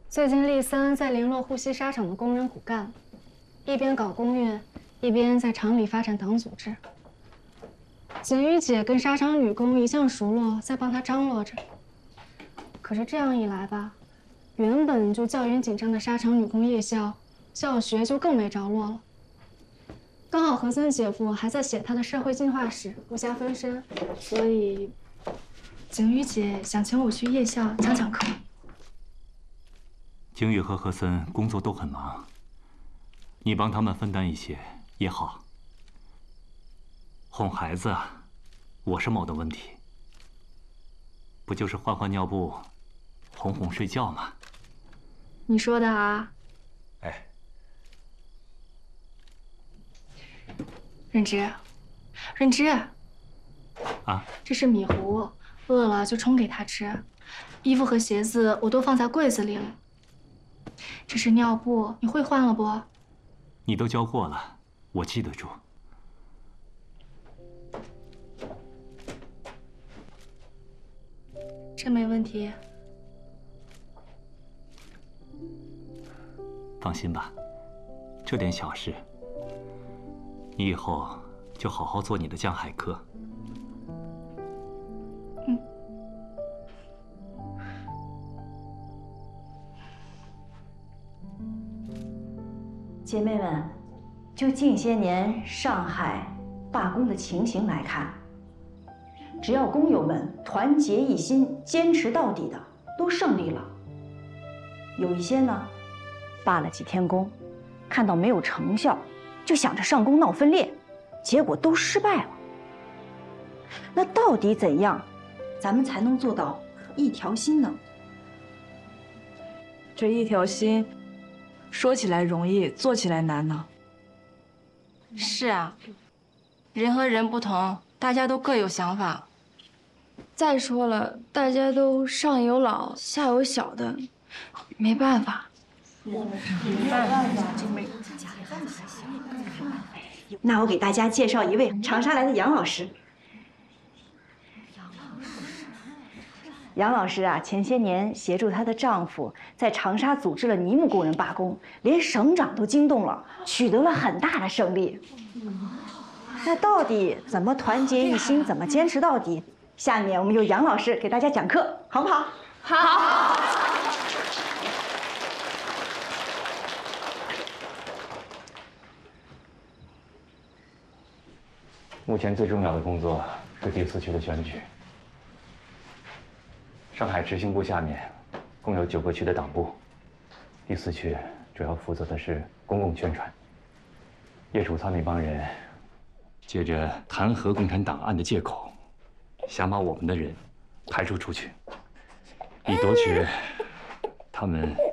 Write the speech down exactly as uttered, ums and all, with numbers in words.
最近厉三在联络沪西纱厂的工人骨干，一边搞公运，一边在厂里发展党组织。景瑜姐跟纱厂女工一向熟络，在帮她张罗着。可是这样一来吧，原本就教员紧张的纱厂女工夜校，教学就更没着落了。刚好何森姐夫还在写他的社会进化史，不暇分身，所以景瑜姐想请我去夜校讲讲课。 景宇和何森工作都很忙，你帮他们分担一些也好。哄孩子啊，我是没的问题，不就是换换尿布，哄哄睡觉吗？ 你说的啊？ 哎， 润之，润之， 啊， 这是米糊，饿了就冲给他吃。衣服和鞋子我都放在柜子里了。这是尿布，你会换了不？ 你都教过了，我记得住。 这没问题。 放心吧，这点小事，你以后就好好做你的江海课。 嗯。 姐妹们，就近些年上海罢工的情形来看，只要工友们团结一心、坚持到底的，都胜利了。有一些呢，罢了几天工，看到没有成效，就想着上工闹分裂，结果都失败了。那到底怎样，咱们才能做到一条心呢？ 这一条心，说起来容易，做起来难呢。 是啊，人和人不同，大家都各有想法。 再说了，大家都上有老下有小的，没办法。 没办法， 那我给大家介绍一位长沙来的杨老师。杨老师啊，前些年协助她的丈夫在长沙组织了泥木工人罢工，连省长都惊动了，取得了很大的胜利。那到底怎么团结一心，怎么坚持到底？下面我们由杨老师给大家讲课，好不好？ 好。 目前最重要的工作是第四区的选举。上海执行部下面共有九个区的党部，第四区主要负责的是公共宣传。叶楚仓那帮人借着弹劾共产党案的借口，想把我们的人排除出去，以夺取他们